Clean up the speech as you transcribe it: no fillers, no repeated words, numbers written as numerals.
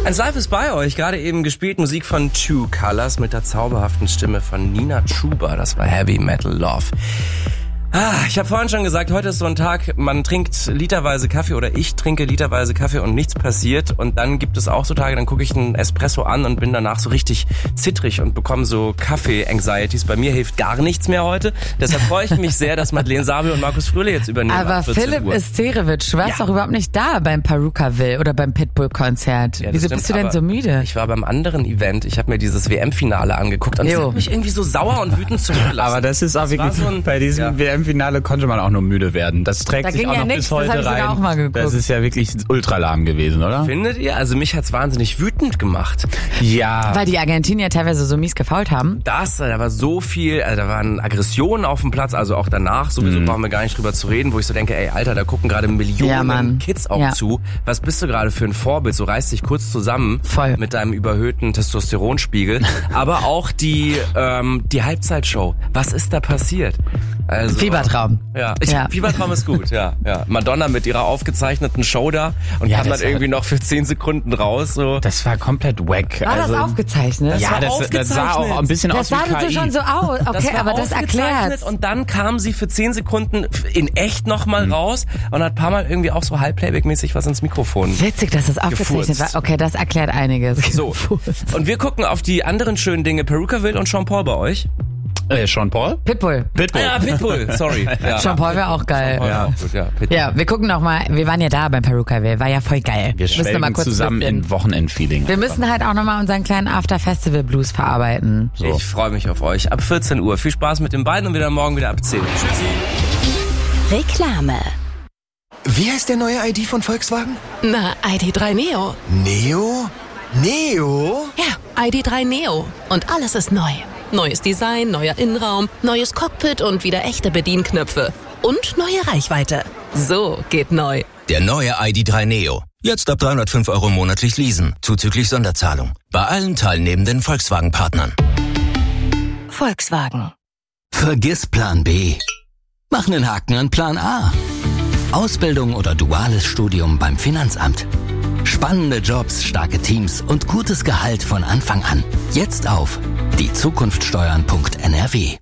Ein Live ist bei euch. Gerade eben gespielt Musik von Two Colors mit der zauberhaften Stimme von Nina Chuba. Das war Heavy Metal Love. Ich habe vorhin schon gesagt, heute ist so ein Tag, man trinkt literweise Kaffee oder ich trinke literweise Kaffee und nichts passiert. Und dann gibt es auch so Tage, dann gucke ich einen Espresso an und bin danach so richtig zittrig und bekomme so Kaffee-Anxieties. Bei mir hilft gar nichts mehr heute. Deshalb freue ich mich sehr, dass Madeleine Sabel und Markus Fröhle jetzt übernehmen. Aber Philipp Isterewitsch, du warst doch überhaupt nicht da beim Perukaville oder beim Pitbull-Konzert. Ja, wieso bist du denn so müde? Ich war beim anderen Event. Ich habe mir dieses WM-Finale angeguckt und das hat mich irgendwie so sauer und wütend zurückgelassen. Aber das ist auch wirklich so bei diesem WM-Finale konnte man auch nur müde werden. Das trägt sich auch noch bis heute rein. Auch mal geguckt. Das ist ja wirklich ultra lahm gewesen, oder? Findet ihr? Also mich hat's wahnsinnig wütend gemacht. Ja. Weil die Argentinier teilweise so mies gefoult haben. Da war so viel, da waren Aggressionen auf dem Platz, also auch danach, sowieso brauchen wir gar nicht drüber zu reden, wo ich so denke, ey Alter, da gucken gerade Millionen Kids auch zu. Was bist du gerade für ein Vorbild? So reiß dich kurz zusammen mit deinem überhöhten Testosteronspiegel. Aber auch die Halbzeitshow. Was ist da passiert? Also, Fiebertraum. Ja, Fiebertraum ist gut, ja. Madonna mit ihrer aufgezeichneten Show da und kam dann irgendwie noch für 10 Sekunden raus. So. Das war komplett wack. War das aufgezeichnet? Das sah auch ein bisschen aus wie KI. Das sah schon so aus. Okay, aber das erklärt. Und dann kam sie für 10 Sekunden in echt nochmal raus und hat ein paar Mal irgendwie auch so Halbplayback-mäßig was ins Mikrofon Witzig, dass das aufgezeichnet war. Okay, das erklärt einiges. So, und wir gucken auf die anderen schönen Dinge. Perukaville und Sean Paul bei euch. Sean Paul? Pitbull. Ja, Pitbull, sorry. Ja. Sean Paul wäre auch geil. Ja, wir gucken noch mal, wir waren ja da beim Perukaville, war ja voll geil. Wir schwelgen zusammen in Wochenendfeeling. Wir müssen halt auch noch mal unseren kleinen After-Festival-Blues verarbeiten. So. Ich freue mich auf euch. Ab 14 Uhr. Viel Spaß mit den beiden und wieder morgen wieder ab 10. Tschüssi. Reklame. Wie heißt der neue ID von Volkswagen? Na, ID.3 Neo. Neo? Neo? Ja, ID.3 Neo. Und alles ist neu. Neues Design, neuer Innenraum, neues Cockpit und wieder echte Bedienknöpfe. Und neue Reichweite. So geht neu. Der neue ID.3 Neo. Jetzt ab 305 € monatlich leasen, zuzüglich Sonderzahlung. Bei allen teilnehmenden Volkswagen-Partnern. Volkswagen. Vergiss Plan B. Mach einen Haken an Plan A. Ausbildung oder duales Studium beim Finanzamt. Spannende Jobs, starke Teams und gutes Gehalt von Anfang an. Jetzt auf diezukunftsteuern.nrw.